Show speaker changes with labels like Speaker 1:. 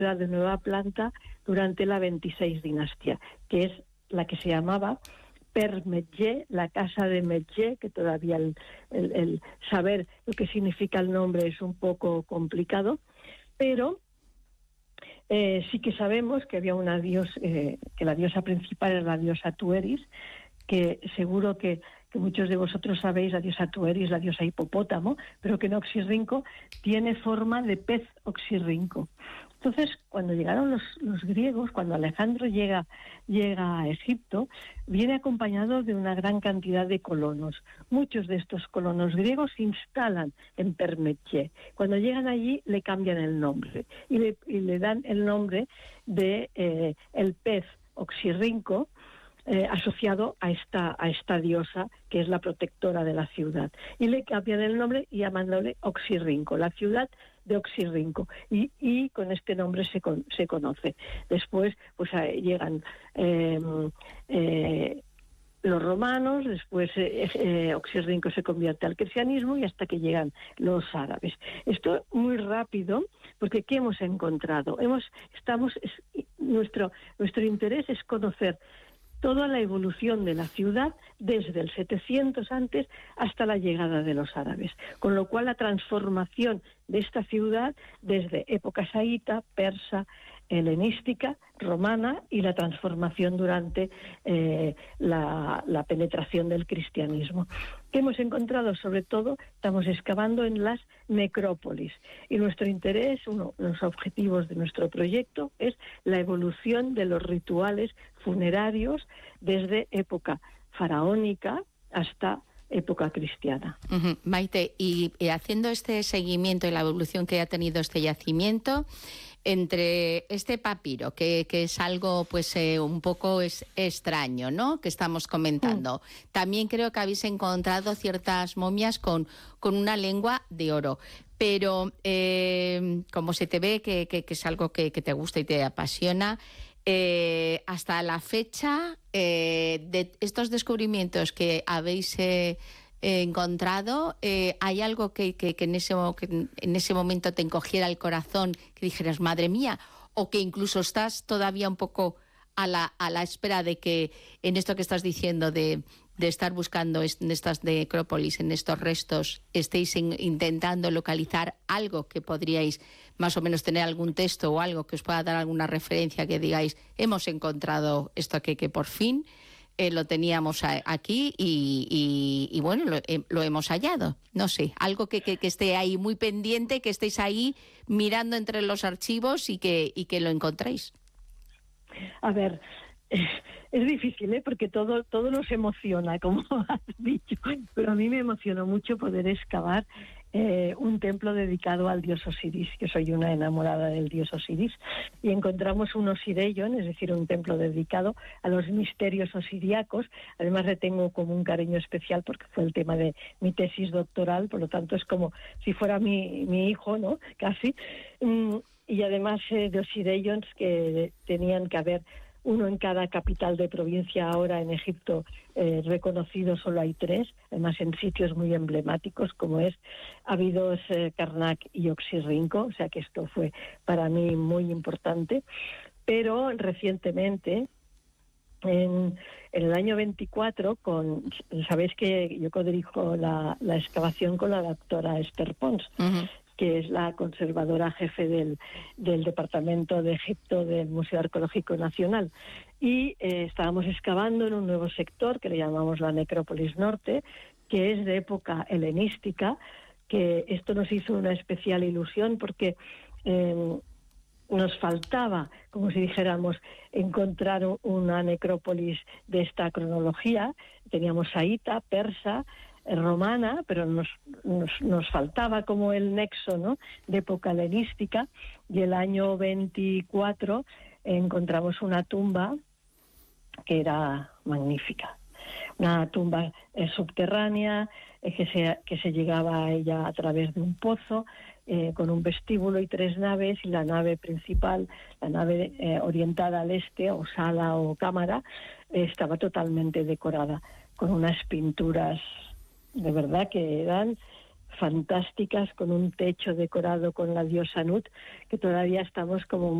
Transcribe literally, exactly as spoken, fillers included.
Speaker 1: ciudad de nueva planta durante la veintiséis dinastía, que es la que se llamaba Per Medjé, la casa de Medjé, que todavía el, el, el saber lo que significa el nombre es un poco complicado, pero eh, sí que sabemos que había una diosa, eh, que la diosa principal era la diosa Tueris, que seguro que, que muchos de vosotros sabéis, la diosa Tueris, la diosa hipopótamo, pero que en Oxirrinco tiene forma de pez oxirrinco. Entonces, cuando llegaron los, los griegos, cuando Alejandro llega, llega a Egipto, viene acompañado de una gran cantidad de colonos. Muchos de estos colonos griegos se instalan en Per Medjé. Cuando llegan allí, le cambian el nombre y le, y le dan el nombre de eh, el pez oxirrinco, Eh, asociado a esta, a esta diosa que es la protectora de la ciudad, y le cambian el nombre y llamándole Oxirrinco, la ciudad de Oxirrinco, y, y con este nombre se, con, se conoce. Después pues eh, llegan eh, eh, los romanos, después eh, eh, Oxirrinco se convierte al cristianismo y hasta que llegan los árabes. Esto muy rápido, porque ¿qué hemos encontrado? Hemos, estamos, es, nuestro, nuestro interés es conocer toda la evolución de la ciudad desde el setecientos antes hasta la llegada de los árabes, con lo cual la transformación de esta ciudad desde época saíta, persa, helenística, romana y la transformación durante eh, la, la penetración del cristianismo. ¿Qué hemos encontrado? Sobre todo, estamos excavando en las necrópolis y nuestro interés, uno de los objetivos de nuestro proyecto es la evolución de los rituales funerarios desde época faraónica hasta época cristiana.
Speaker 2: Uh-huh. Maite, y, y haciendo este seguimiento y la evolución que ha tenido este yacimiento, entre este papiro, que, que es algo pues eh, un poco es, extraño, ¿no?, que estamos comentando, mm. también creo que habéis encontrado ciertas momias con, con una lengua de oro. Pero eh, como se te ve que, que, que es algo que, que te gusta y te apasiona, eh, hasta la fecha eh, de estos descubrimientos que habéis eh, eh, encontrado, eh, ¿hay algo que, que, que, en ese, que en ese momento te encogiera el corazón, que dijeras, madre mía, o que incluso estás todavía un poco a la, a la espera de que en esto que estás diciendo de, de estar buscando en estas necrópolis, en estos restos, estéis in, intentando localizar algo que podríais más o menos tener algún texto o algo que os pueda dar alguna referencia, que digáis, hemos encontrado esto que, que por fin eh, lo teníamos a, aquí y, y, y bueno, lo, eh, lo hemos hallado? No sé, algo que, que, que esté ahí muy pendiente, que estéis ahí mirando entre los archivos y que, y que lo encontréis.
Speaker 1: A ver, eh, es difícil, ¿eh? Porque todo, todo nos emociona, como has dicho, pero a mí me emocionó mucho poder excavar eh, un templo dedicado al dios Osiris, que soy una enamorada del dios Osiris, y encontramos un Osirellon, es decir, un templo dedicado a los misterios osiriacos. Además le tengo como un cariño especial porque fue el tema de mi tesis doctoral, por lo tanto es como si fuera mi, mi hijo, ¿no?, casi. Mm, y además eh, de Osirellons que tenían que haber uno en cada capital de provincia. Ahora en Egipto eh, reconocido solo hay tres, además en sitios muy emblemáticos como es Abidos, eh, Karnak y Oxirrinco, o sea que esto fue para mí muy importante. Pero recientemente, en, en el año veinticuatro, con, sabéis que yo codirijo la, la excavación con la doctora Esther Pons, uh-huh. que es la conservadora jefe del, del Departamento de Egipto del Museo Arqueológico Nacional. Y eh, estábamos excavando en un nuevo sector que le llamamos la Necrópolis Norte, que es de época helenística, que esto nos hizo una especial ilusión porque eh, nos faltaba, como si dijéramos, encontrar una necrópolis de esta cronología. Teníamos saíta, persa, romana, pero nos, nos, nos faltaba como el nexo, ¿no?, de época helenística. Y el año veinticuatro encontramos una tumba que era magnífica, una tumba eh, subterránea eh, que, se, que se llegaba a ella a través de un pozo, eh, con un vestíbulo y tres naves, y la nave principal, la nave eh, orientada al este, o sala o cámara, eh, estaba totalmente decorada con unas pinturas de verdad que eran fantásticas, con un techo decorado con la diosa Nut, que todavía estamos como